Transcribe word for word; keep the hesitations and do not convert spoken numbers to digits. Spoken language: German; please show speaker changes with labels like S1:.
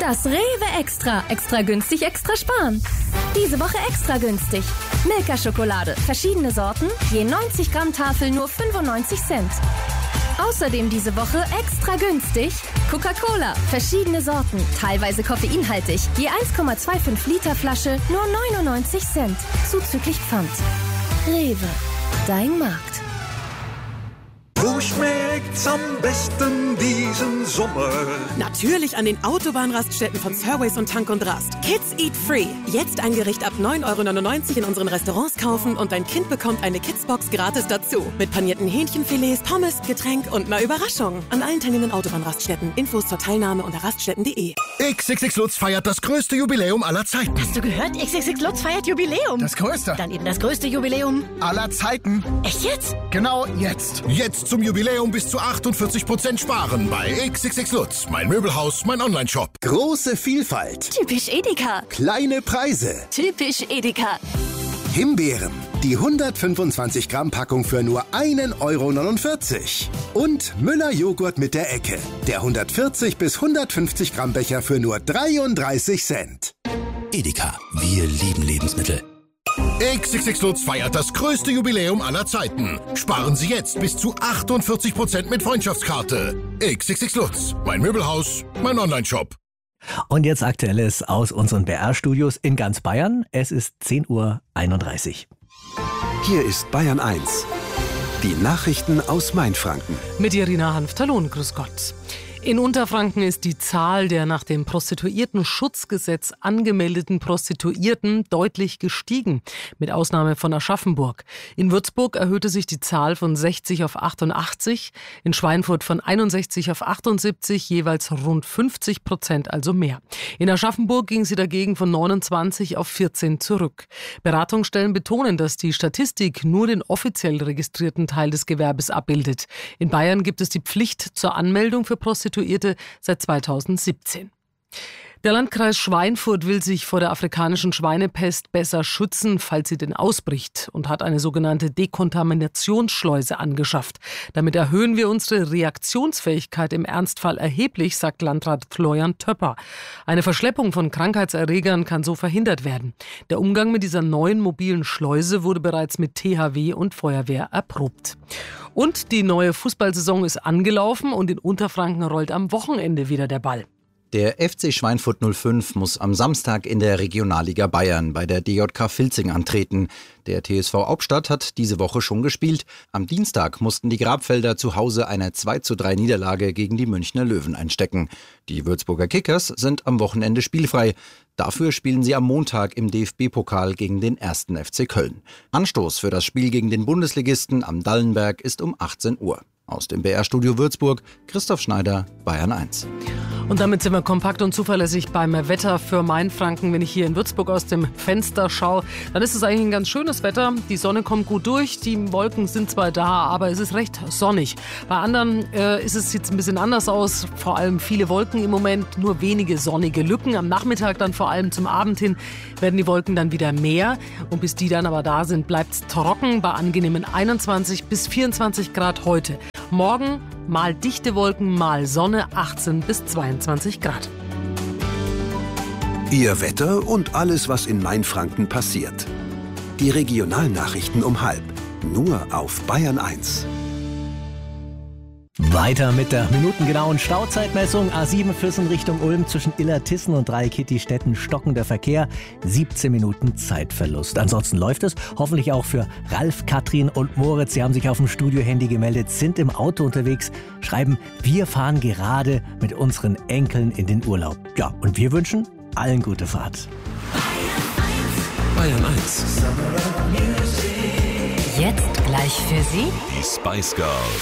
S1: Das Rewe Extra. Extra günstig, extra sparen. Diese Woche extra günstig. Milka-Schokolade. Verschiedene Sorten. Je neunzig Gramm Tafel nur fünfundneunzig Cent. Außerdem diese Woche extra günstig Coca-Cola. Verschiedene Sorten. Teilweise koffeinhaltig. Je eins Komma fünfundzwanzig Liter Flasche nur neunundneunzig Cent. Zuzüglich Pfand. Rewe. Dein Markt.
S2: Wo schmeckt's am besten diesen Sommer?
S3: Natürlich an den Autobahnraststätten von Surways und Tank und Rast. Kids Eat Free. Jetzt ein Gericht ab neun Euro neunundneunzig in unseren Restaurants kaufen und dein Kind bekommt eine Kidsbox gratis dazu. Mit panierten Hähnchenfilets, Pommes, Getränk und einer Überraschung. An allen teilnehmenden Autobahnraststätten. Infos zur Teilnahme unter raststätten punkt de.
S4: X X X Lutz feiert das größte Jubiläum aller Zeiten.
S5: Hast du gehört? X X X Lutz feiert Jubiläum.
S4: Das größte.
S5: Dann eben das größte Jubiläum
S4: aller Zeiten.
S5: Echt jetzt?
S4: Genau jetzt. Jetzt zum Jubiläum bis zu achtundvierzig Prozent sparen bei X X X Lutz. Mein Möbelhaus, mein Onlineshop.
S6: Große Vielfalt.
S5: Typisch Edeka.
S6: Kleine Preise.
S5: Typisch Edeka.
S6: Himbeeren. Die hundertfünfundzwanzig Gramm Packung für nur ein Euro neunundvierzig. Und Müller Joghurt mit der Ecke. Der hundertvierzig bis hundertfünfzig Gramm Becher für nur dreiunddreißig Cent.
S7: Edeka. Wir lieben Lebensmittel.
S4: X X X Lutz feiert das größte Jubiläum aller Zeiten. Sparen Sie jetzt bis zu achtundvierzig Prozent mit Freundschaftskarte. X X X Lutz. Mein Möbelhaus, mein Onlineshop.
S8: Und jetzt Aktuelles aus unseren B R-Studios in ganz Bayern. Es ist zehn Uhr einunddreißig.
S9: Hier ist Bayern eins. Die Nachrichten aus Mainfranken.
S10: Mit Irina Hanf-Talon, grüß Gott. In Unterfranken ist die Zahl der nach dem Prostituiertenschutzgesetz angemeldeten Prostituierten deutlich gestiegen, mit Ausnahme von Aschaffenburg. In Würzburg erhöhte sich die Zahl von sechzig auf achtundachtzig, in Schweinfurt von einundsechzig auf achtundsiebzig, jeweils rund fünfzig Prozent, also mehr. In Aschaffenburg ging sie dagegen von neunundzwanzig auf vierzehn zurück. Beratungsstellen betonen, dass die Statistik nur den offiziell registrierten Teil des Gewerbes abbildet. In Bayern gibt es die Pflicht zur Anmeldung für Prostituierte seit zweitausendsiebzehn. Der Landkreis Schweinfurt will sich vor der afrikanischen Schweinepest besser schützen, falls sie denn ausbricht, und hat eine sogenannte Dekontaminationsschleuse angeschafft. Damit erhöhen wir unsere Reaktionsfähigkeit im Ernstfall erheblich, sagt Landrat Florian Töpper. Eine Verschleppung von Krankheitserregern kann so verhindert werden. Der Umgang mit dieser neuen mobilen Schleuse wurde bereits mit T H W und Feuerwehr erprobt. Und die neue Fußballsaison ist angelaufen und in Unterfranken rollt am Wochenende wieder der Ball.
S11: Der F C Schweinfurt null fünf muss am Samstag in der Regionalliga Bayern bei der D J K Vilzing antreten. Der T S V Hauptstadt hat diese Woche schon gespielt. Am Dienstag mussten die Grabfelder zu Hause eine zwei zu drei Niederlage gegen die Münchner Löwen einstecken. Die Würzburger Kickers sind am Wochenende spielfrei. Dafür spielen sie am Montag im D F B-Pokal gegen den ersten F C Köln. Anstoß für das Spiel gegen den Bundesligisten am Dallenberg ist um achtzehn Uhr. Aus dem B R-Studio Würzburg, Christoph Schneider, Bayern eins.
S10: Und damit sind wir kompakt und zuverlässig beim Wetter für Mainfranken. Wenn ich hier in Würzburg aus dem Fenster schaue, dann ist es eigentlich ein ganz schönes Wetter. Die Sonne kommt gut durch, die Wolken sind zwar da, aber es ist recht sonnig. Bei anderen äh, ist es jetzt ein bisschen anders aus. Vor allem viele Wolken im Moment, nur wenige sonnige Lücken. Am Nachmittag dann vor allem zum Abend hin werden die Wolken dann wieder mehr. Und bis die dann aber da sind, bleibt es trocken bei angenehmen einundzwanzig bis vierundzwanzig Grad heute. Morgen mal dichte Wolken, mal Sonne, achtzehn bis zweiundzwanzig Grad.
S9: Ihr Wetter und alles, was in Mainfranken passiert. Die Regionalnachrichten um halb. Nur auf Bayern eins.
S8: Weiter mit der minutengenauen Stauzeitmessung. A sieben Füssen Richtung Ulm zwischen Illertissen und Dreikitti-Städten stockender Verkehr. siebzehn Minuten Zeitverlust. Ansonsten läuft es hoffentlich auch für Ralf, Katrin und Moritz. Sie haben sich auf dem Studiohandy gemeldet, sind im Auto unterwegs, schreiben, wir fahren gerade mit unseren Enkeln in den Urlaub. Ja, und wir wünschen allen gute Fahrt.
S7: Bayern eins.
S12: Jetzt gleich für Sie
S7: Die Spice Girls.